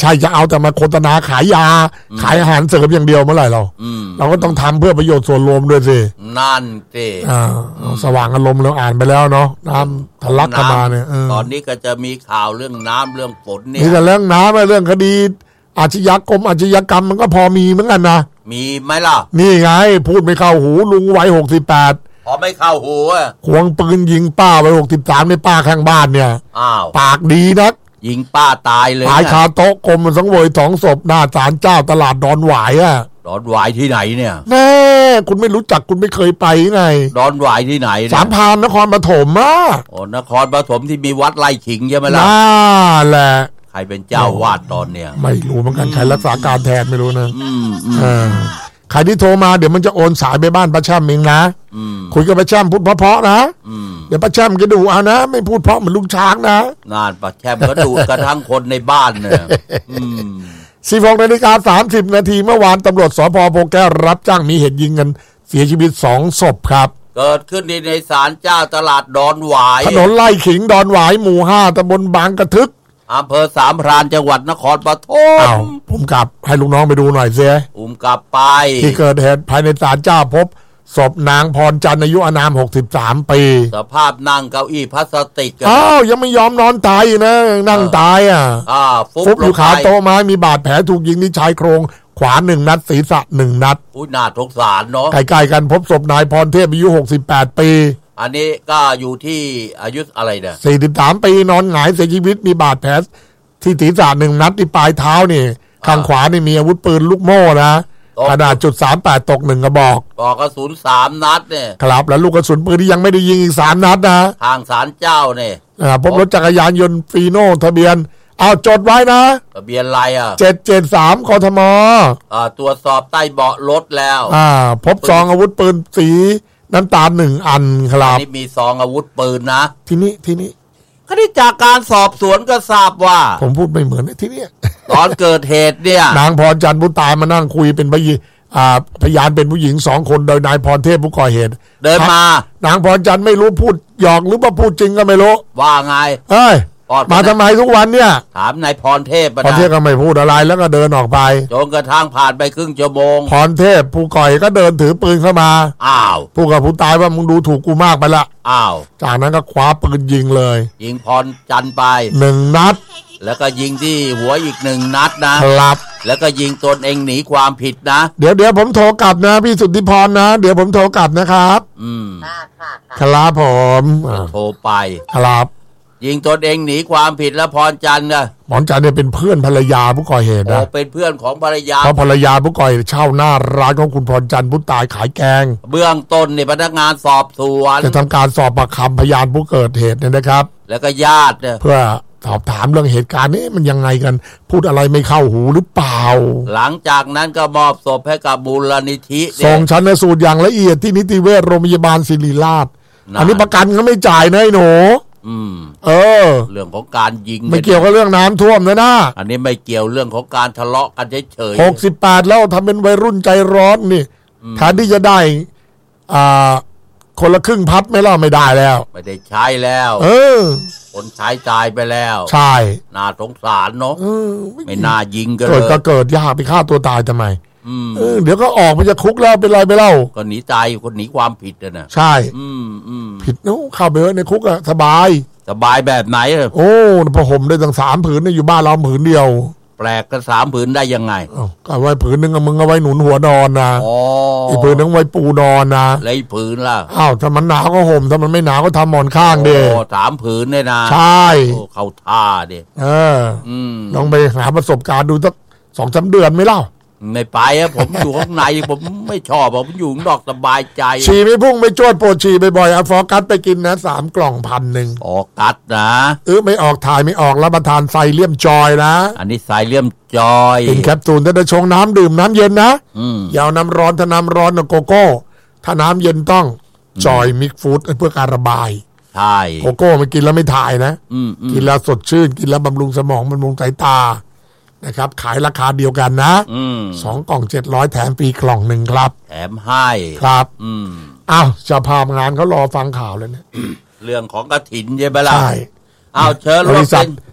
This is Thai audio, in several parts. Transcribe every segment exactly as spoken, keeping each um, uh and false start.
ใช่จะเอาแต่มาโฆษณาขายยาขายอาหารเสริมอย่างเดียวเมื่อไหร่เราเราก็ต้องทำเพื่อประโยชน์ส่วนรวมด้วยสินั่นสิอ่าสว่างอารมณ์เราอ่านไปแล้วเนาะน้ำทะลักเข้ามาเนี่ยตอนนี้ก็จะมีข่าวเรื่องน้ำเรื่องฝนเนี่ยนี่แต่เรื่องน้ำเรื่องคดีอาชญากรรมอาชญากรรมมันก็พอมีเหมือนกันนะมีไหมล่ะนี่ไงพูดไม่เข้าหูลุงวัยหกสิบแปดพอไม่เข้าหูอ่ะควงปืนยิงป้าวัยหกสิบสามในป้าข้างบ้านเนี่ยอ้าวปากดีนักยิงป้าตายเลยตายคาโต๊ะกรมสังเวยสองศพหน้าศาลเจ้าตลาดดอนหวายอ่ะดอนหวายที่ไหนเนี่ยแน่คุณไม่รู้จักคุณไม่เคยไปไงดอนหวายที่ไหนสามพรานนครปฐมอ่ะโอ้นครปฐมที่มีวัดไร่ขิงใช่ไหมล่ะน่าแหละใครเป็นเจ้าวาดตอนเนี้ยไม่รู้เหมือนกันใครรักษาการแทนไม่รู้นะอืมใครที่โทรมาเดี๋ยวมันจะโอนสายไปบ้านป้าช่ำเองนะคุยกับป้าช่ำพูดเพราะๆนะเดี๋ยวป้าช่ำก็ดูเอานะไม่พูดเพราะเหมือนลุงช้างนะนานป้าช่ำก็ดูกระทั่งคนในบ้านเนี่ยสิบหกนาฬิกาสามสิบนาทีเมื่อวานตำรวจสภ.โพแก้วรับจ้างมีเหตุยิงกันเสียชีวิตสองศพครับเกิดขึ้นในศาลเจ้าตลาดดอนหวายถนนไร่ขิงดอนหวายหมู่ห้าตำบลบางกระทึกอำเภอสามพรานจังหวัดนครปฐมอ้าวผมกลับให้ลูกน้องไปดูหน่อยเสียผมกลับไปที่เกิดเหตุภายในศาลเจ้าพบศพนางพรจันทร์อายุอานามหกสิบสามปีสภาพนั่งเก้าอี้พลาสติกอ้าวยังไม่ยอมนอนตายนะนั่งตายอ่ะอ่าฟุบอยู่ขาโต๊ะไม้มีบาดแผลถูกยิงที่ชายโครงขวาหนึ่งนัดศีรษะหนึ่งนัดอุ้ยน่าสงสารเนาะใกล้ๆกันพบศพนายพรเทพอายุหกสิบแปดปีอันนี้ก็อยู่ที่อายุอะไรเนี่ยสี่สิบสามปีนอนหงายเสียชีวิตมีบาดแผลที่ศีรษะหนึ่งนัดที่ปลายเท้านี่ข้างขวานี่มีอาวุธปืนลูกโม่นะขนาดจุดสามแปดตกหนึ่งกระบอกปลอกกระสุนสามนัดเนี่ยครับแล้วลูกกระสุนปืนที่ยังไม่ได้ยิงอีกสามนัดนะทางศาลเจ้าเนี่ยพบรถจักรยานยนต์ฟีโน่ทะเบียนเอาจดไว้นะทะเบียนอะไรอ่ะเจ็ดเจ็ดสามกทมอ่าตรวจสอบใต้เบาะรถแล้วอ่าพบซองอาวุธปืนสีน้ำตาลหนึ่งอันครับนี่มีซองอาวุธปืนนะทีนี้ทีนี้คดีจากการสอบสวนก็ทราบว่าผมพูดไม่เหมือนที่นี่ตอนเกิดเหตุเนี่ยนางพรจันทร์ผู้ตายมานั่งคุยเป็นพยอ่าพยานเป็นผู้หญิงสองคนโดยนายพรเทพผู้ก่อเหตุเดินมานางพรจันทร์ไม่รู้พูดหยอกหรือว่าพูดจริงก็ไม่รู้ว่าไงเอ้ยมาทำไมทุกวันเนี่ยถามนายพรเทพพรเทพก็ไม่พูดอะไรแล้วก็เดินออกไปจนกระทั่งผ่านไปครึ่งชั่วโมงพรเทพผู้ก่อเหตุก็เดินถือปืนเข้ามาอ้าวผู้กับผู้ตายว่ามึงดูถูกกูมากไปละอ้าวจากนั้นก็คว้าปืนยิงเลยยิงพรจันทร์ไปหนึ่งนัดแล้วก็ยิงที่หัวอีกหนึ่งนัดนะครับแล้วก็ยิงตนเองหนีความผิดนะเดี๋ยวเดี๋ยวผมโทรกลับนะพี่สุทธิพรนะเดี๋ยวผมโทรกลับนะครับอืมครับผมโทรไปครับยิงตนเองหนีความผิดแล้วพรจันทร์นะพรจันทร์เนี่ยเป็นเพื่อนภรรยาผู้ก่อเหตุนะโอ้เป็นเพื่อนของภรรยาเพราะภรรยาผู้ก่อเหตุเช่าหน้าร้านของคุณพรจันทร์ผู้ตายขายแกงเบื้องต้นเนี่ยพนักงานสอบสวนจะทำการสอบปากคำพยานผู้เกิดเหตุเนี่ยนะครับแล้วก็ญาติเนี่ยเพื่อสอบถามเรื่องเหตุการณ์นี้มันยังไงกันพูดอะไรไม่เข้าหูหรือเปล่าหลังจากนั้นก็มอบศพให้กับมูลนิธิส่งชันสูตรอย่างละเอียดที่นิติเวชโรงพยาบาลศิริราชอันนี้ประกันเขาไม่จ่ายนะไอ้หนูอืมเออเรื่องของการยิงไม่เกี่ยวกับเรื่องน้ำท่วมนะนะอันนี้ไม่เกี่ยวเรื่องของการทะเลาะกันเฉยๆหกสิบแปดแล้วทำเป็นวัยรุ่นใจร้อนนี่แทนที่จะได้อ่าคนละครึ่งพัดไม่ล่ะไม่ได้แล้วไม่ได้ใช้แล้วเออคนใช้จ่ายไปแล้วใช่น่าสงสารเนาะไม่น่ายิงกันเลยเกิดก็เกิดยากไปฆ่าตัวตายทำไมเออเดี๋ยวก็ออกมาจากคุกแล้วเป็นไรไปเล่าก็หนีตายคนหนีความผิดนะใช่อืมอืมผิดเนาะเข้าไปในคุกอะสบายสบายแบบไหนโอ้พอห่มได้ตั้งสามผืนเนี่ยอยู่บ้านเราผืนเดียวแปลกกันสามผืนได้ยังไงก็ไว้ผืนนึงมึงเอาไว้หนุนหัวนอนนะอีกผืนนึงไว้ปูนอนนะแล้วอีกผืนล่ะอ้าวถ้ามันหนาวก็ห่มถ้ามันไม่หนาวก็ทำหมอนข้างเดียวสามผืนเนี่ยนะใช่เข้าท่าดิเออลองไปหาประสบการณ์ดูสักสองสามเดือนไม่เล่าไม่ไปอะผมอยู่ข้างในผมไม่ชอบผมอยู่นอกสบายใจฉี่ไม่พุ่งไม่จวดโปรดฉี่บ่อยๆเอาฟอกัสไปกินนะสามกล่องพันหนึ่งฟอกัสนะเออไม่ออกถ่ายไม่ออกรับประทานไซเลียมจอยนะอันนี้ไซเลียมจอยเป็นแคปซูลถ้าจะชงน้ำดื่มน้ำเย็นนะอย่าเอาน้ำร้อนถ้าน้ำร้อนนะโกโก้ถ้าน้ำเย็นต้องจอยมิกฟู้ดเพื่อการระบายใช่โกโก้มันกินแล้วไม่ถ่ายนะกินแล้วสดชื่นกินแล้วบำรุงสมองบำรุงสายตานะครับขายราคาเดียวกันนะสองกล่องเจ็ดร้อยแถมปีกล่องหนึ่งครับแถมให้ครับอ้าวจะพามงานเขารอฟังข่าวเลยเนี่ยเรื่องของกฐินใช่ไหมล่ะใช่อ้าวเชิญบริษัท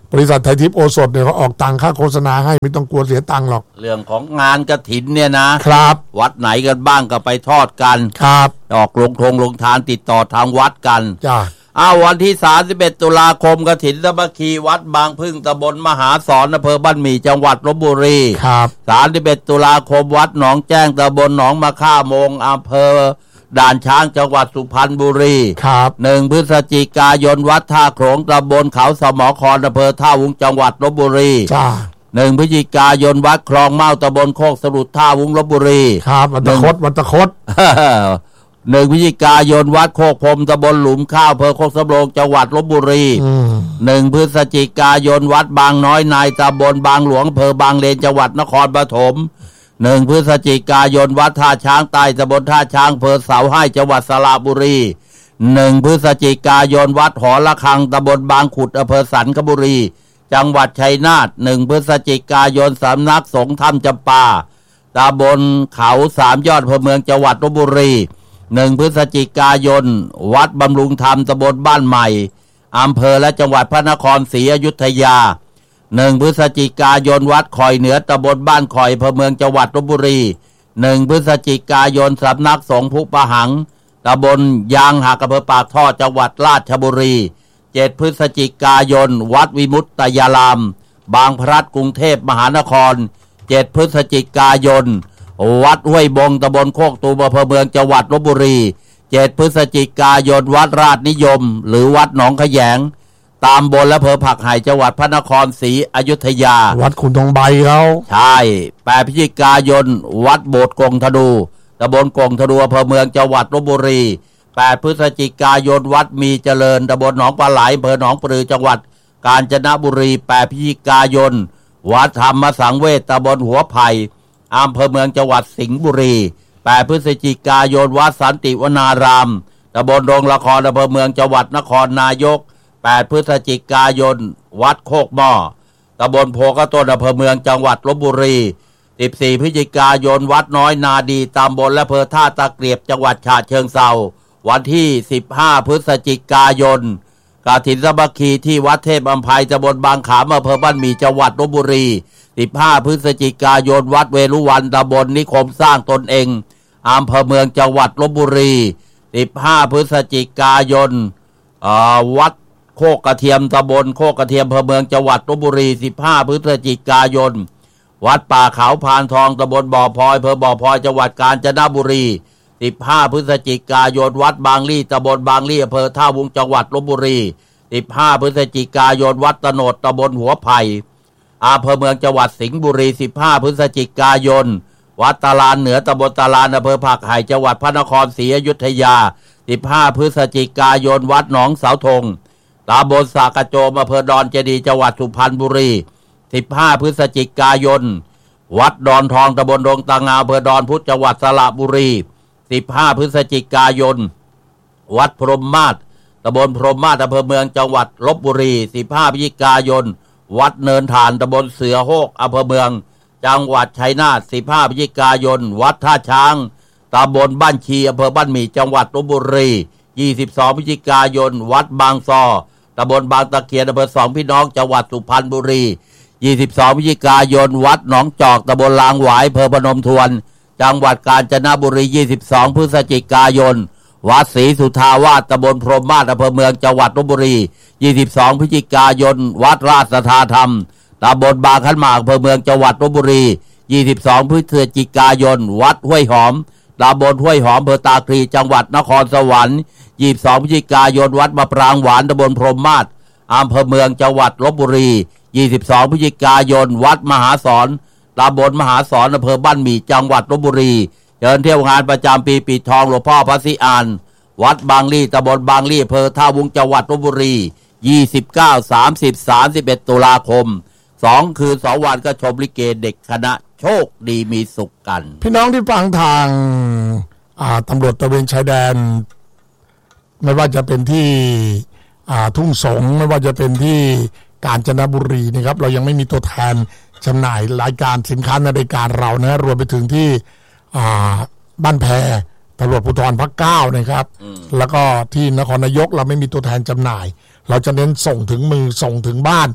บริษัทไทยทิพย์โอสถเนี่ยเขาออกตังค่าโฆษณาให้ไม่ต้องกลัวเสียตังค์หรอกเรื่องของงานกฐินเนี่ยนะครับวัดไหนกันบ้างก็ไปทอดกันครับออกลงทงลงทานติดต่อทางวัดกันจ้าอ้าววันที่สามสิบเอ็ดตุลาคมกฐินสามัคคีวัดบางพึ่งตำบลมหาสอนอำเภอบ้านหมี่จังหวัดลพบุรีครับสามสิบเอ็ดตุลาคมวัดหนองแจ้งตำบลหนองมะค่าโมงอำเภอด่านช้างจังหวัดสุพรรณบุรีครับหนึ่งพฤศจิกายนวัดท่าโขงตำบลเขาสมอครอำเภอท่าวุ้งจังหวัดลพบุรีจ้าหนึ่งพฤศจิกายนวัดคลองเมาตำบลโคกสรุดท่าวุ้งลพบุรีครับวัดตะคดวัดตะคดหนึ่งพฤศจิกายนวัดโคกพรมตำบลหลุมข้าวอำเภอโคกสำโรงจังหวัดลพบุรีหนึ่งพฤศจิกายนวัดบางน้อยนายตำบลบางหลวงอำเภอบางเลนจังหวัดนครปฐมหนึ่งพฤศจิกายนวัดท่าช้างใต้ตำบลท่าช้างอำเภอเสาให้จังหวัดสระบุรีหนึ่งพฤศจิกายนวัดหอระฆังตำบลบางขุดอำเภอสันคบุรีจังหวัดชัยนาทหนึ่งพฤศจิกายนสำนักสงฆ์ถ้ำจำปาตำบลเขาสามยอดอำเภอเมืองจังหวัดลพบุรีหนึ่งพฤศจิกายนวัดบำรุงธรรมตำบลบ้านใหม่อำเภอและจังหวัดพระนครศรีอยุธยาหนึ่งพฤศจิกายนวัดคอยเหนือตำบลบ้านคอยอำเภอเมืองจังหวัดลพบุรีหนึ่งพฤศจิกายนสำนักสงฆ์ภูปะหังตำบลยางหักอำเภอปากท่อจังหวัดราชบุรีเจ็ดพฤศจิกายนวัดวิมุตตยารามบางพลัดกรุงเทพมหานครเจ็ดพฤศจิกายนวัดห้วยบงตำบลโคกตูมอำเภอเมืองจังหวัดลพบุรีเจ็ดพฤศจิกายนวัดราชนิยมหรือวัดหนองขยงตามบนและอำเภอผักไห่จังหวัดพระนครศรีอยุธยาวัดขุนทองใบเขาใช่แปดพฤศจิกายนวัดโบสถ์กงธนูตำบลกงธนูอำเภอเมืองจังหวัดลพบุรีแปดพฤศจิกายนวัดมีเจริญตำบลหนองปลาไหลอำเภอหนองปลือจังหวัดกาญจนบุรีแปดพฤศจิกายนวัดธรรมสังเวชตำบลหัวไผ่อำเภอเมืองจังหวัดสิงห์บุรีแปดพฤศจิกายนวัดสันติวนารามตำบลโรงละครอำเภอเมืองจังหวัดนครนายกแปดพฤศจิกายนวัดโคกหม้อตำบลโพกระต้นอำเภอเมืองจังหวัดลพบุรีสิบสี่พฤศจิกายนวัดน้อยนาดีตำบลและอำเภอท่าตะเกียบจังหวัดฉะเชิงเทราวันที่สิบห้าพฤศจิกายนกฐินสามัคคีที่วัดเทพอำไพตำบลบางขามอำเภอบ้านหมี่จังหวัดลพบุรีสิบห้าพฤศจิกายนวัดเวรุวันตำบลนิคมสร้างตนเองอำเภอเมืองจังหวัดลพบุรีสิบห้าพฤศจิกายนวัดโคกกระเทียมตำบลโคกกระเทียมอำเภอเมืองจังหวัดลพบุรีสิบห้าพฤศจิกายนวัดป่าเขาพานทองตำบลบ่อพลอยอำเภอบ่อพลอยจังหวัดกาญจนบุรีสิบห้าพฤศจิกายนวัดบางลี่ตำบลบางลี่อำเภอท่าวุ้งจังหวัดลพบุรีสิบห้าพฤศจิกายนวัดตโนดตำบลหัวไผ่อำเภอเมืองจังหวัดสิงห์บุรีสิบห้าพฤศจิกายนวัดตาลานเหนือตำบลตาลานอำเภอผักไห่จังหวัดพระนครศรีอยุธยาสิบห้าพฤศจิกายนวัดหนองเสาธงตำบลสากระโจมอำเภอดอนเจดีจังหวัดสุพรรณบุรีสิบห้าพฤศจิกายนวัดดอนทองตำบลดงตางาอำเภอดอนพุธจังหวัดสระบุรีสิบห้าพฤศจิกายนวัดพรหมมาศตำบลพรหมมาศอำเภอเมืองจังหวัดลพบุรีสิบห้าพฤศจิกายนวัดเนินฐานตำบลเสือโฮกอำเภอเมืองจังหวัดชัยนาทสิบห้าพฤศจิกายนวัดท่าช้างตำบลบ้านชีอำเภอบ้านหมี่จังหวัดลพบุรียี่สิบสองพฤศจิกายนวัดบางซอตำบลบางตะเคียนอำเภอสองพี่น้องจังหวัดสุพรรณบุรียี่สิบสองพฤศจิกายนวัดหนองจอกตำบลลางหวายอำเภอพนมทวนจังหวัดกาญจนบุรียี่สิบสองพฤศจิกายนวัดศรีสุทาวาสตำบลพรหมมาศอำเภอเมืองจังหวัดลพบุรียี่สิบสองพฤศจิกายนวัดราชสัทธาธรรมตำบลบางขันหมากอำเภอเมืองจังหวัดลพบุรียี่สิบสองพฤศจิกายนวัดห้วยหอมตำบลห้วยหอมอำเภอตาคลีจังหวัดนครสวรรค์ยี่สิบสองพฤศจิกายนวัดมะปรางหวานตำบลพรหมมาศอำเภอเมืองจังหวัดลพบุรียี่สิบสองพฤศจิกายนวัดมหาสอนตำบลมหาสอนอำเภอบ้านหมี่จังหวัดลพบุรีเดินเที่ยวงานประจำปีปิดทองหลวงพ่อพระศรีอานวัดบางลี่ตำบลบางลี่อำเภอท่าวุ้งจังหวัดลพบุรียี่สิบเก้า สามสิบ สามสิบเอ็ดตุลาคมสองคืนสองวันก็ชมลิเกเด็กคณะโชคดีมีสุขกันพี่น้องที่ฟังทางตำรวจตระเวนชายแดนไม่ว่าจะเป็นที่ทุ่งสงไม่ว่าจะเป็นที่กาญจนบุรีนะครับเรายังไม่มีตัวแทนจำหน่ายรายการสินค้าในรายการเรานะรวมไปถึงที่บ้านแพตำรวจภูธรภาคเก้านะครับแล้วก็ที่นครนายกเราไม่มีตัวแทนจำหน่ายเราจะเน้นส่งถึงมือส่งถึงบ้าน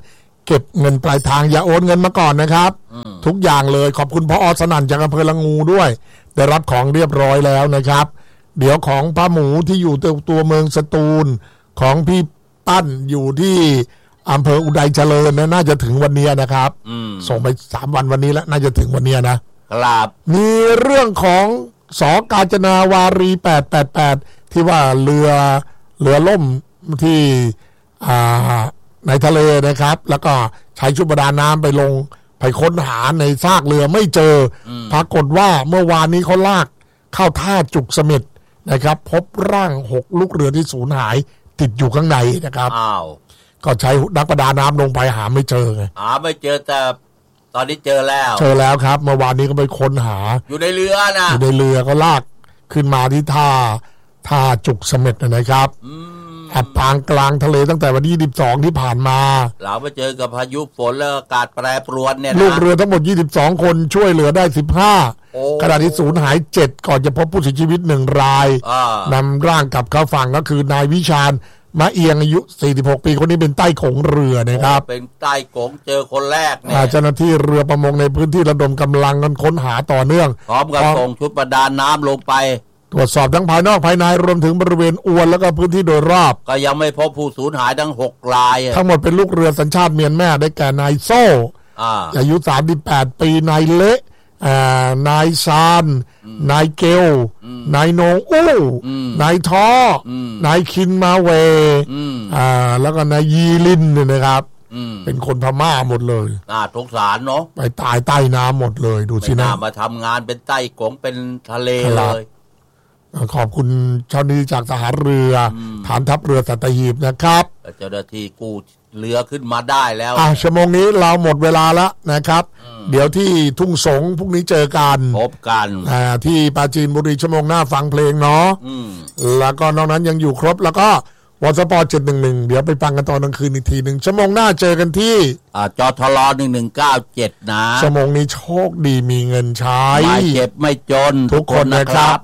เก็บเงินปลายทางอย่าโอนเงินมาก่อนนะครับทุกอย่างเลยขอบคุณพอสนั่นจากอำเภอละงูด้วยได้รับของเรียบร้อยแล้วนะครับเดี๋ยวของป้าหมูที่อยู่ตัวตัวเมืองสตูลของพี่ปั้นอยู่ที่อำเภออุดัยเจริญนะน่าจะถึงวันนี้นะครับส่งไปสามวันวันนี้แล้วน่าจะถึงวันนี้นะครับมีเรื่องของสกาญจนาวารีแปดแปดแปดที่ว่าเรือเรือล่มที่อ่าในทะเลนะครับแล้วก็ใช้ชุดประดาน้ำไปลงไปค้นหาในซากเรือไม่เจอปรากฏว่าเมื่อวานนี้เขาลากเข้าท่าจุกเสม็ดนะครับพบร่างหกลูกเรือที่สูญหายติดอยู่ข้างในนะครับอ้าวก็ใช้นักประดาน้ำลงไปหาไม่เจอไงหาไม่เจอแต่ตอนนี้เจอแล้วเจอแล้วครับเมื่อวานนี้ก็ไปค้นหาอยู่ในเรือนะอยู่ในเรือก็ลากขึ้นมาที่ท่าท่าจุกเสม็ดนะครับอับปางกลางทะเลตั้งแต่วันที่ยี่สิบสองที่ผ่านมาเราไปเจอกับพายุฝนและอากาศแปรปรวนเนี่ยนะลูกเรือทั้งหมดยี่สิบสองคนช่วยเหลือได้สิบห้าขณะที่สูญหายเจ็ดก่อนจะพบผู้เสียชีวิตหนึ่งรายนำร่างกลับเข้าฝั่งก็คือนายวิชาญมาเอียงอายุสี่สิบหกปีคนนี้เป็นใต้โขงเรือนะครับเป็นใต้โขงเจอคนแรกเนี่ยเจ้าหน้าที่เรือประมงในพื้นที่ระดมกำลังกันค้นหาต่อเนื่องพร้อมกับส่งชุดประดาน้ำลงไปตรวจสอบทั้งภายนอกภายในรวมถึงบริเวณอวนแล้วก็พื้นที่โดยรอบก็ยังไม่พบผู้สูญหายทั้งหกรายทั้งหมดเป็นลูกเรือสัญชาติเมียนมาได้แก่นายโซ่อายุสามสิบแปดปีนายเละนายซานนายเกลนายโนอู้นายท้อนายคินมาเวแล้วก็นายยีลินเนี่ยนะครับเป็นคนพม่าหมดเลยน่าสงสารเนาะไปตายใต้น้ำหมดเลยดูสินะมาทำงานเป็นใต้กงเป็นทะเลเลยขอบคุณเจ้าหน้าที่จากทหารเรือฐานทัพเรือสัตหีบนะครับเจ้าหน้าที่กู้เรือขึ้นมาได้แล้วอ่ะชั่วโมงนี้เราหมดเวลาแล้วนะครับเดี๋ยวที่ทุ่งสงพรุ่งนี้เจอกันพบกันอ่าที่ปราจีนบุรีชั่วโมงหน้าฟังเพลงเนาะแล้วก็นอกนั้นยังอยู่ครบแล้วก็วอสปอร์เจ็ดหนึ่งหนึ่งเดี๋ยวไปฟังกันตอนกลางคืนอีกทีหนึ่งชั่วโมงหน้าเจอกันที่อ่าจทลหนึ่งหนึ่งเก้าเจ็ดนะชั่วโมงนี้โชคดีมีเงินใช้ไม่เจ็บไม่จนทุกคนนะครับ